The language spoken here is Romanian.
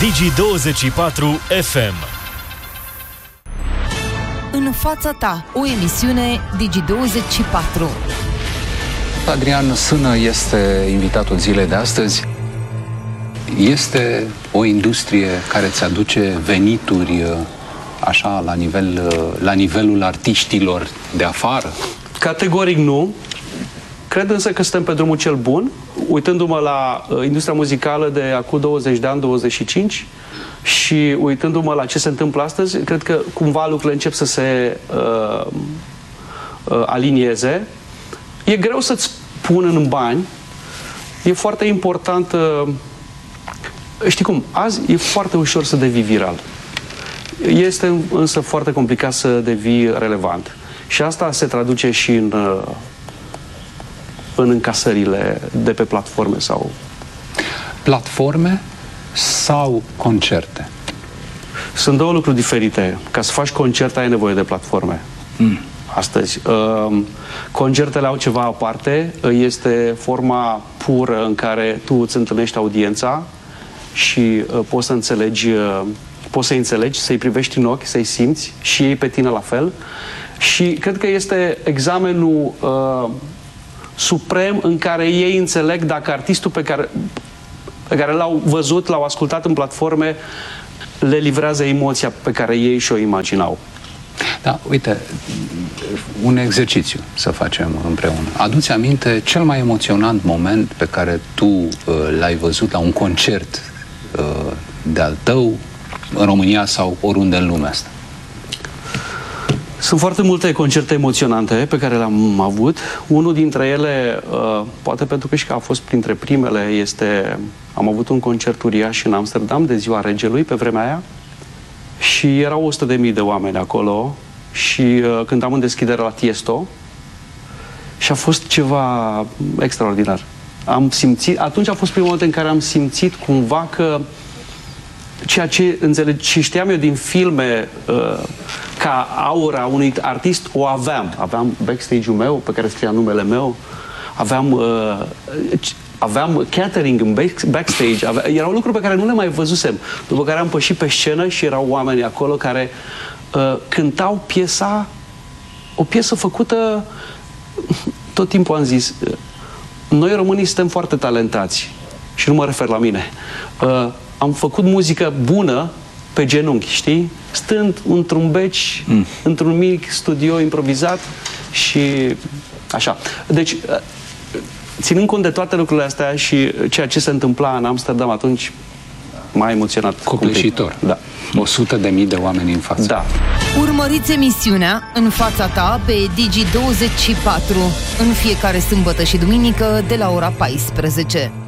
Digi24 FM. În fața ta, o emisiune Digi24. Adrian Sână este invitatul zilei de astăzi. Este o industrie care îți aduce venituri așa la nivelul artiștilor de afară? Categoric nu. Cred însă că suntem pe drumul cel bun. Uitându-mă la industria muzicală de acum 20 de ani, 25, și uitându-mă la ce se întâmplă astăzi, cred că cumva lucrurile încep să se alinieze. E greu să-ți pun în bani. E foarte important. Știi cum? Azi e foarte ușor să devii viral. Este însă foarte complicat să devii relevant. Și asta se traduce și în încasările de pe platforme sau... Platforme sau concerte? Sunt două lucruri diferite. Ca să faci concert ai nevoie de platforme. Astăzi. Concertele au ceva aparte. Este forma pură în care tu îți întâlnești audiența și poți să înțelegi, să-i privești în ochi, să-i simți și ei pe tine la fel. Și cred că este examenul suprem în care ei înțeleg dacă artistul pe care l-au văzut, l-au ascultat în platforme, le livrează emoția pe care ei și-o imaginau. Da, uite, un exercițiu să facem împreună. Adu-ți aminte cel mai emoționant moment pe care tu l-ai văzut la un concert de-al tău în România sau oriunde în lumea asta? Sunt foarte multe concerte emoționante pe care le-am avut. Unul dintre ele, poate pentru că și că a fost printre primele, am avut un concert uriaș în Amsterdam de Ziua Regelui pe vremea aia și erau 100.000 de oameni acolo și cântam în deschidere la Tiesto și a fost ceva extraordinar. Am simțit, atunci a fost primul moment în care am simțit cumva că ceea ce înțeleg și știam eu din filme ca aura unui artist o aveam. Aveam backstage-ul meu pe care scria numele meu, aveam catering în backstage, erau lucruri pe care nu le mai văzusem. După care am pășit pe scenă și erau oameni acolo care cântau o piesă făcută, tot timpul am zis, noi românii suntem foarte talentați și nu mă refer la mine. Am făcut muzică bună pe genunchi, știi? Stând într-un beci, într-un mic studio improvizat și așa. Deci, ținând cont de toate lucrurile astea și ceea ce se întâmpla în Amsterdam atunci, m-a emoționat. Copleșitor. Da. 100.000 de oameni în față. Da. Urmăriți emisiunea În fața ta pe Digi24 în fiecare sâmbătă și duminică de la ora 14.